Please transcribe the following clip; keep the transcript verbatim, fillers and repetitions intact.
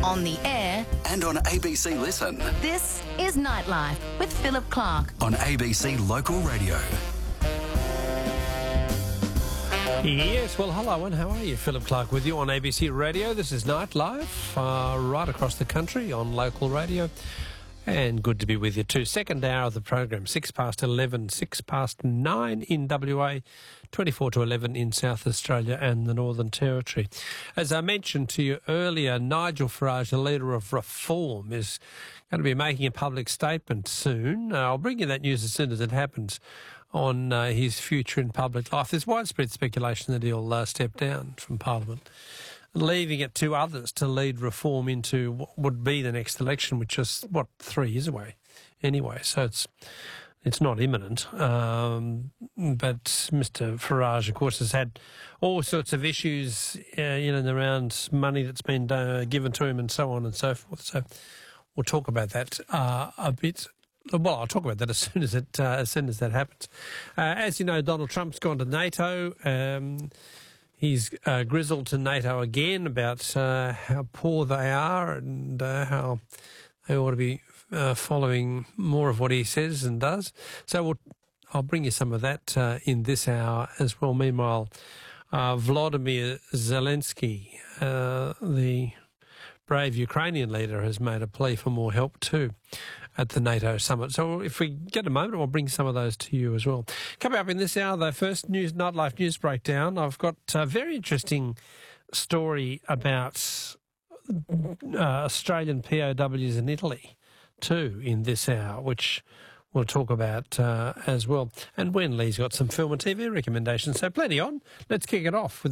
on the air, and on A B C Listen. this is Nightlife with Philip Clark. On A B C Local Radio. Yes, well, hello and how are you? Philip Clark with you on A B C Radio. This is Nightlife, uh, right across the country on local radio. And good to be with you too. Second hour of the program, six past eleven, six past nine in W A, twenty-four to eleven in South Australia and the Northern Territory. As I mentioned to you earlier, Nigel Farage, the leader of Reform, is going to be making a public statement soon. Uh, I'll bring you that news as soon as it happens on uh, his future in public life. There's widespread speculation that he'll uh, step down from Parliament, leaving it to others to lead Reform into what would be the next election, which is, what, three years away anyway. So it's it's not imminent. Um, but Mister Farage, of course, has had all sorts of issues, uh, you know, around money that's been uh, given to him and so on and so forth. So we'll talk about that uh, a bit. Well, I'll talk about that as soon as it uh, as soon as that happens. Uh, as you know, Donald Trump's gone to NATO. Um, He's uh, grizzled to NATO again about uh, how poor they are and uh, how they ought to be uh, following more of what he says and does. So we'll, I'll bring you some of that uh, in this hour as well. Meanwhile, uh, Volodymyr Zelensky, uh, the brave Ukrainian leader, has made a plea for more help too at the NATO summit. So if we get a moment, I'll bring some of those to you as well. Coming up in this hour, though, first news, Nightlife News Breakdown. I've got a very interesting story about uh, Australian P O Ws in Italy too in this hour, which we'll talk about uh, as well. And Wen Lee's got some film and T V recommendations, so plenty on. Let's kick it off with